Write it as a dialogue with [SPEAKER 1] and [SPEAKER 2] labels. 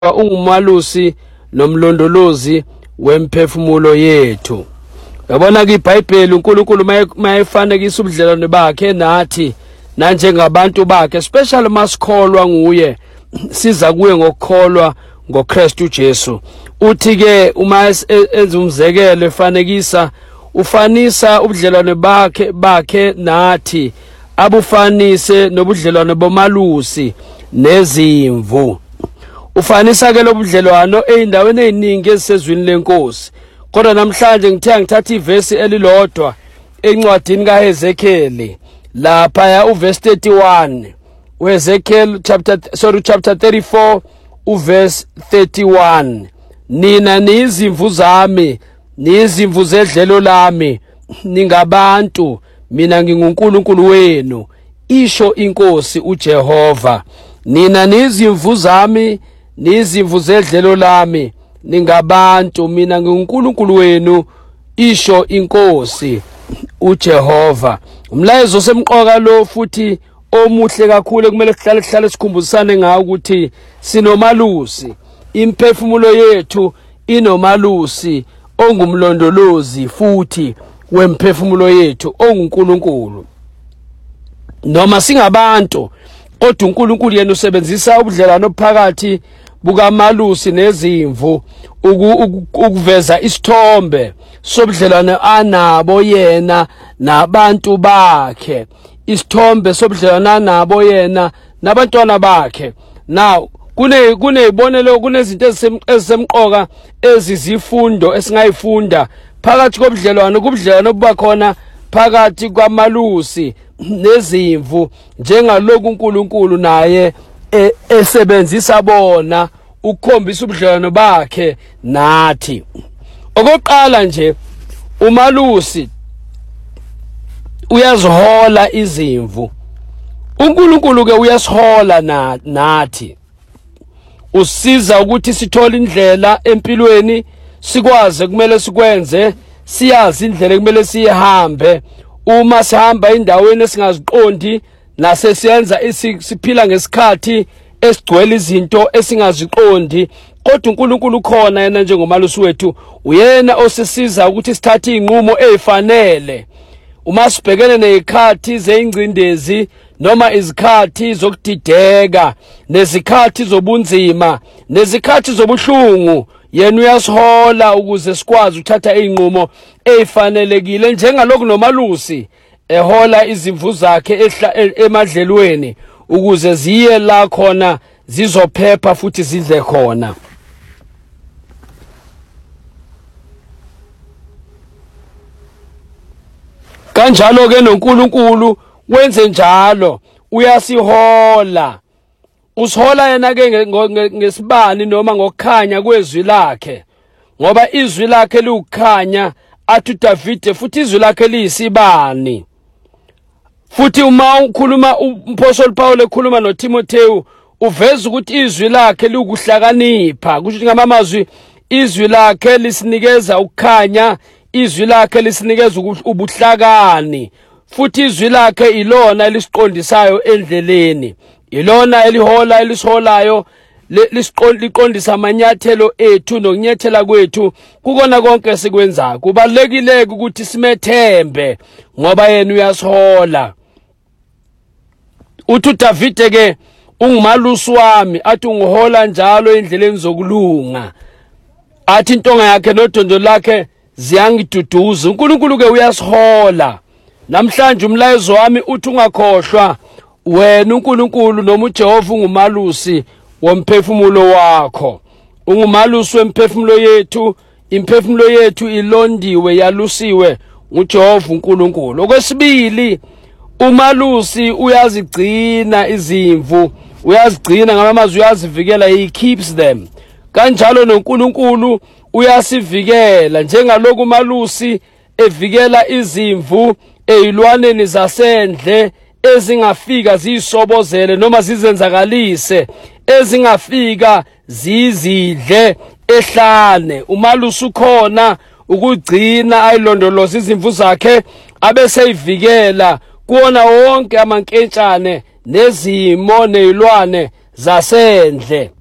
[SPEAKER 1] ungumalusi nomlondolozi wemphefumulo yethu. Yabona ke iBhayibheli uNkulunkulu mayefanekisa ubudlelwane bakhe nathi nanjengabantu bakhe, especially masikholwa nguye, siza kuye ngokukholwa ngoKristu Jesu. Uthi ke uma enza umzekelo efanekisa, ufanisa ubudlelwane bakhe nathi, abufanise nobudlelwane bomalusi nezimvu. Ufanisa ke lobudlelwano eindaweni eziningi ezisezwini lenkosi. Kodwa namhlanje ngithatha ivesi elilodwa encwadini kaHezekheli lapha ya uverse 31, uHezekheli chapter 34 uverse 31. Nina nizimvu zami, nizimvu zedlelo lami, ningabantu, mina nginguNkulunkulu wenu, isho inkosi uJehova. Nina nizimvu zami, nizimvu zedlelo lami, ningabantu, mina nginguNkulunkulu wenu, isho inkosi uJehova. Umlayezo semqoka lo futhi omuhle kakhulu kumele sihlale sikhumbusane ngawo ukuthi sinomalusi. Imphefumulo yethu inomalusi ongumlondolozi futhi wemphefumulo yethu onguNkulunkulu. Noma singabantu, kodwa uNkulunkulu yena usebenzisa ubudlelwano phakathi bukamalusi nezimvu ukuveza isithombe sobudlelwano anabo yena nabantu bakhe, isithombe sobudlelwano anabo yena nabantwana bakhe. Now kunezibonelo, kunezinto ezisemqoka ezizifundo esingayifunda phakathi kobudlelwano kuba khona phakathi kwamalusi nezimvu, njengalokhu uNkulunkulu naye esebenzisa bona ukukhombisa ubudlelwano bakhe nathi. Okokuqala nje, umalusi uyazihola izimvu. uNkulunkulu ke uyasihola nathi. Usiza ukuthi sithole indlela empilweni, sikwazi kumele sikwenze, siyazi indlela kumele sihambe. Uma sihamba endaweni esingaziqondi nasesiyenza siphila ngesikhathi esigcwele izinto esingaziqondi, kodwa uNkulunkulu khona yena njengomalusi wethu, uyena osisiza ukuthi sithathe inqumo ezifanele. Uma sibhekene nezikhathi zeingcindezi noma izikhathi zokudideka, nezikhathi zobunzima, nezikhathi zobuhlungu, yena uyasihola ukuze sikwazi ukuthatha inqumo ezifanelekile, njengalokhu nomalusi ehola izimvu zakhe emadlelweni ukuze ziye la khona zizophepha futhi zidle khona. Kanjalo ke noNkulunkulu wenze njalo, uyasihola. Usihola yena ke ngesibani noma ngokukhanya kwezwi lakhe, ngoba izwi lakhe liukhanya athi uDavide, futhi izwi lakhe liyisibani. Futhi uma ukhuluma uMphostoli Paul ekhuluma noTimotheo, uveza ukuthi izwi lakhe liukuhlakanipha. Kusho ngamazwi, izwi lakhe lisinikeza ukukhanya, izwi lakhe lisinikeza ubuhlakani, futhi izwi lakhe ilona elisiqondisayo endleleni, ilona elihola elisiholayo, liqondisa amanyathelo ethu nokunyathela kwethu kukona konke sikwenzayo. Kubalekile ukuthi simethembe ngoba yena uyasihola. Uthi uDavide ke, ungumalusi wami, athi ungihola njalo endleleni zokulunga, athi intonga yakhe nodondo lakhe ziyangiduduza. uNkulunkulu ke uyasihola. Namhlanje umlayezo wami uthi ungakhohlwa, wena uNkulunkulu noma uJehova ungumalusi womphefumulo wakho. Ungumalusi wemphefumulo yethu. Imphefumulo yethu ilondiwe, yalusiwe nguJehova uNkulunkulu. Okwesibili, umalusi uyazigcina izimvu, uyazigcina ngamazwi, uyazivikela, he keeps them. Kanjalo noNkulunkulu uyasivikela, njengalokhu umalusi evikela izimvu ezilwaneni zasendle ezingafika zisobozele noma zizenzakalise, ezingafika zizidle ehlane. Umalusi ukhona ukugcina ayilondoloza izimvu zakhe, abese eyivikela kuona wonke amanketshane nezimo nezilwane zasendle.